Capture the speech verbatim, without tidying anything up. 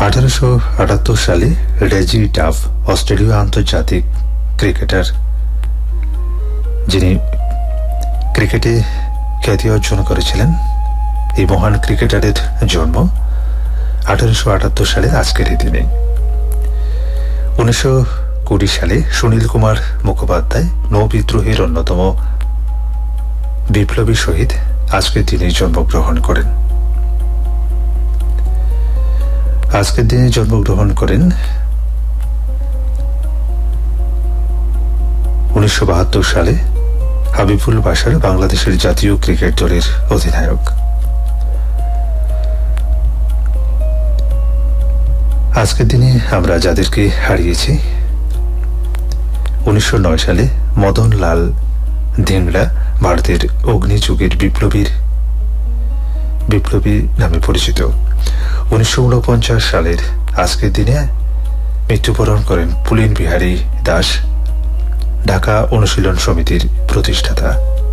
আঠারোশো আটাত্তর সালে রেজি ডাভ অস্ট্রেলীয় আন্তর্জাতিক ক্রিকেটার, যিনি ক্রিকেটে খ্যাতি অর্জন করেছিলেন। এই মহান ক্রিকেটারের জন্ম আঠারোশো আটাত্তর সালে আজকের এই দিনে। উনিশশো কুড়ি সালে সুনীল কুমার মুখোপাধ্যায় নৌ বিদ্রোহের অন্যতম বিপ্লবী শহীদ আজকের দিনে জন্মগ্রহণ করেন। আজকের দিনে জন্মগ্রহণ করেন উনিশশো বাহাত্তর সালে হাবিবুল বাশার, বাংলাদেশের জাতীয় ক্রিকেট দলের অধিনায়ক। আজকের দিনে আমরা যাদেরকে হারিয়েছি, উনিশশো নয় সালে মদন লাল ধিংড়া ভারতের অগ্নিযুগের বিপ্লবীর বিপ্লবী নামে পরিচিত। উনিশশো উনপঞ্চাশ সালের আজকের দিনে মৃত্যুবরণ করেন পুলিন বিহারী দাস, ঢাকা অনুশীলন সমিতির প্রতিষ্ঠাতা।